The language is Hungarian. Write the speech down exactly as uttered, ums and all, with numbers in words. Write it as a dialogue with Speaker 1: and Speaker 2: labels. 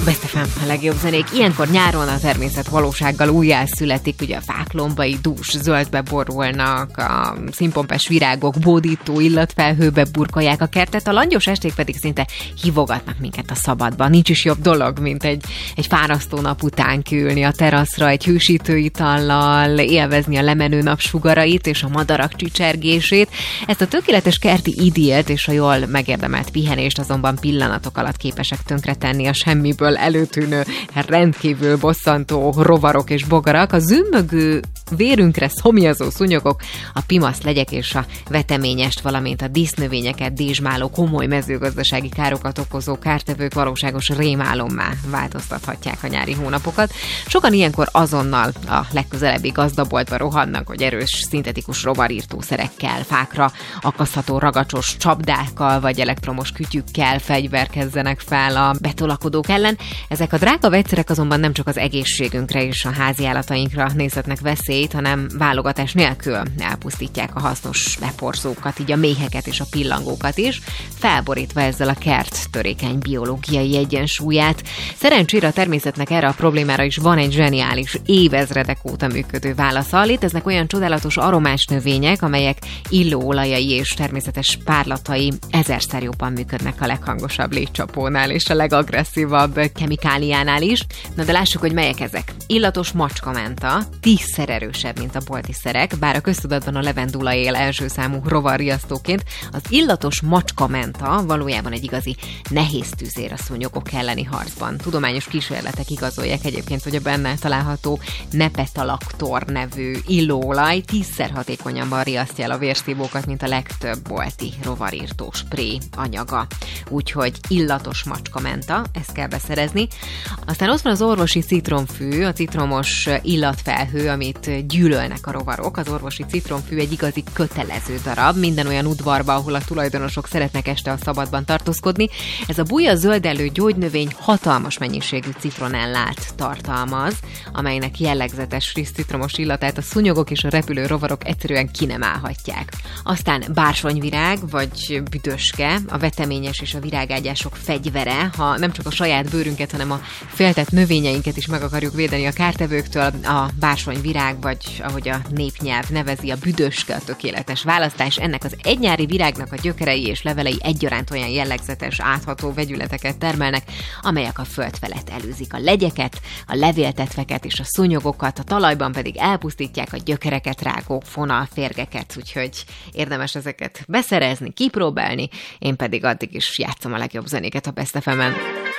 Speaker 1: Best ef em, a legjobb zenék. Ilyenkor nyáron a természet valósággal újjászületik, ugye a fák lombai dús zöldbe borulnak, a színpompás virágok bódító illatfelhőbe burkolják a kertet, a langyos esték pedig szinte hívogatnak minket a szabadba. Nincs is jobb dolog, mint egy, egy fárasztó nap után kiülni a teraszra egy hősítő itallal, élvezni a lemenő napsugarait és a madarak csicsergését. Ezt a tökéletes kerti idillt és a jól megérdemelt pihenést azonban pillanatok alatt képesek tönkretenni a semmiből előtűnő, rendkívül bosszantó rovarok és bogarak, a zümmögő, vérünkre szomjazó szúnyogok, a pimasz legyek és a veteményest, valamint a dísznövényeket dézsmáló, komoly mezőgazdasági károkat okozó kártevők valóságos rémálommá változtathatják a nyári hónapokat. Sokan ilyenkor azonnal a legközelebbi gazdaboltba rohannak, hogy erős szintetikus rovarírtószerekkel, fákra akasztható ragacsos csapdákkal vagy elektromos kütyükkel fegyverkezzenek fel a betolakodók ellen. Ezek a drága vegyszerek azonban nem csak az egészségünkre és a háziállatainkra nézhetnek veszélyt, hanem válogatás nélkül elpusztítják a hasznos beporzókat, így a méheket és a pillangókat is, felborítva ezzel a kert törékeny biológiai egyensúlyát. Szerencsére a természetnek erre a problémára is van egy zseniális, évezredek óta működő válasza. Léteznek olyan csodálatos aromás növények, amelyek illóolajai és természetes párlatai ezerszer jobban működnek a leghangosabb légycsapónál és a legagresszívabb kemikáliánál is. Na de lássuk, hogy melyek ezek. Illatos macskamenta, tízszer erősebb, mint a bolti szerek, bár a köztudatban a levendula él első számú rovarriasztóként, az illatos macskamenta valójában egy igazi nehéz tüzér a szúnyogok elleni harcban. Tudományos kísérletek igazolják egyébként, hogy a benne található nepetalaktor nevű illóolaj tízszer hatékonyabban riasztja el a vérszívókat, mint a legtöbb bolti rovarírtó spré anyaga. Úgyhogy illatos macskamenta, ezt kell beszerezni. Aztán ott van az orvosi citromfű, a citromos illatfelhő, amit gyűlölnek a rovarok. Az orvosi citromfű egy igazi kötelező darab, minden olyan udvarba, ahol a tulajdonosok szeretnek este a szabadban tartózkodni. Ez a buja zöldellő gyógynövény hatalmas mennyiségű citronellát tartalmaz, amelynek jellegzetes friss citromos illatát a szúnyogok és a repülő rovarok egyszerűen ki nem állhatják. Aztán bársonyvirág vagy büdöske, a veteményes és a virágágyások fegyvere, ha nem csak a saját bőrünket, hanem a féltett növényeinket is meg akarjuk védeni a kártevőktől, a bársonyvirág, vagy ahogy a népnyelv nevezi, a büdöske a tökéletes választás. Ennek az egynyári virágnak a gyökerei és levelei egyaránt olyan jellegzetes, átható vegyületeket termelnek, amelyek a föld felett előzik a legyeket, a levéltetveket és a szúnyogokat, a talajban pedig elpusztítják a gyökereket rágó fonalférgeket, úgyhogy érdemes ezeket beszerezni, kipróbálni, én pedig addig is játszom a legjobb zenéket a Best ef emen.